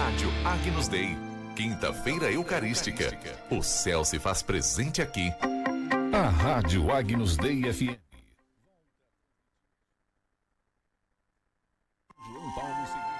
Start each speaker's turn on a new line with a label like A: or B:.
A: Rádio Agnus Dei. Quinta-feira Eucarística. O céu se faz presente aqui. A Rádio Agnus Dei FM. João Paulo II.